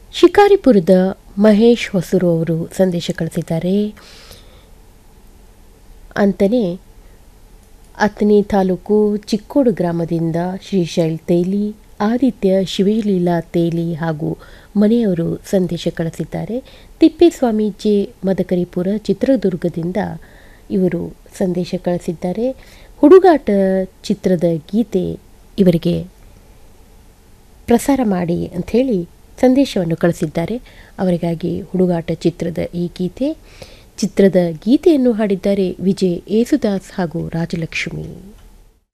ಶಿಕಾರಿಪುರದ ಮಹೇಶ್ ಹೊಸೂರು ಅವರು ಸಂದೇಶ ಕಳಿಸಿದ್ದಾರೆ. ಅಂತೆಯೇ ಅಥಣಿ ತಾಲೂಕು ಚಿಕ್ಕೋಡು ಗ್ರಾಮದಿಂದ ಶ್ರೀಶೈಲ್ ತೇಲಿ, ಆದಿತ್ಯ ಶಿವಲೀಲಾ ತೇಲಿ ಹಾಗೂ ಮನೆಯವರು ಸಂದೇಶ ಕಳಿಸಿದ್ದಾರೆ. ತಿಪ್ಪೇಸ್ವಾಮಿ ಜೆ ಮದಕರಿಪುರ ಚಿತ್ರದುರ್ಗದಿಂದ ಇವರು ಸಂದೇಶ ಕಳಿಸಿದ್ದಾರೆ. ಹುಡುಗಾಟ ಚಿತ್ರದ ಗೀತೆ ಇವರಿಗೆ ಪ್ರಸಾರ ಮಾಡಿ ಅಂಥೇಳಿ ಸಂದೇಶವನ್ನು ಕಳಿಸಿದ್ದಾರೆ. ಅವರಿಗಾಗಿ ಹುಡುಗಾಟ ಚಿತ್ರದ ಈ ಗೀತೆಯನ್ನು ಹಾಡಿದ್ದಾರೆ ವಿಜಯ್ ಯೇಸುದಾಸ್ ಹಾಗೂ ರಾಜಲಕ್ಷ್ಮಿ.